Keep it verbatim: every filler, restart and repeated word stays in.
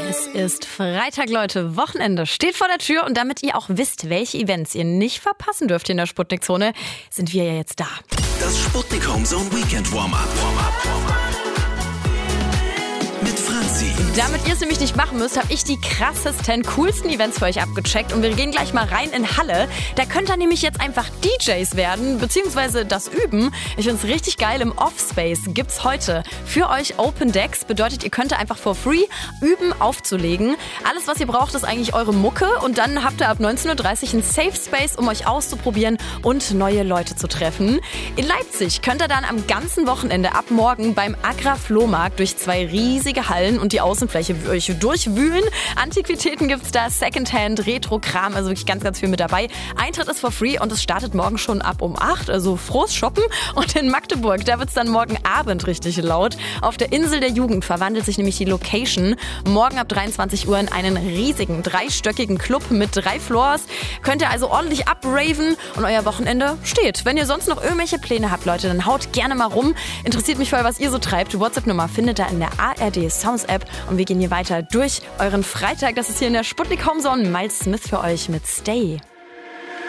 Es ist Freitag, Leute. Wochenende steht vor der Tür und damit ihr auch wisst, welche Events ihr nicht verpassen dürft hier in der Sputnik-Zone, sind wir ja jetzt da. Das Sputnik Homezone Weekend Warm-Up. Mit Franzi. Damit ihr es nämlich nicht machen müsst, habe ich die krassesten, coolsten Events für euch abgecheckt und wir gehen gleich mal rein in Halle. Da könnt ihr nämlich jetzt einfach D Js werden, beziehungsweise das üben. Ich finde es richtig geil. Im Offspace gibt's heute für euch Open Decks. Bedeutet, ihr könnt einfach for free üben, aufzulegen. Alles, was ihr braucht, ist eigentlich eure Mucke und dann habt ihr ab neunzehn Uhr dreißig einen Safe Space, um euch auszuprobieren und neue Leute zu treffen. In Leipzig könnt ihr dann am ganzen Wochenende ab morgen beim Agra-Flohmarkt durch zwei riesige Hallen und die Außenfläche euch durchwühlen. Antiquitäten gibt's da, Secondhand, Retro-Kram, also wirklich ganz, ganz viel mit dabei. Eintritt ist for free und es startet morgen schon ab um acht, also frohes Shoppen. Und in Magdeburg, da wird's dann morgen Abend richtig laut. Auf der Insel der Jugend verwandelt sich nämlich die Location. Morgen ab dreiundzwanzig Uhr in einen riesigen, dreistöckigen Club mit drei Floors. Könnt ihr also ordentlich abraven und euer Wochenende steht. Wenn ihr sonst noch irgendwelche Pläne habt, Leute, dann haut gerne mal rum. Interessiert mich voll, was ihr so treibt. WhatsApp-Nummer findet ihr in der A R D Sounds App und wir gehen hier weiter durch euren Freitag. Das ist hier in der Sputnik Homezone. Miles Smith für euch mit Stay.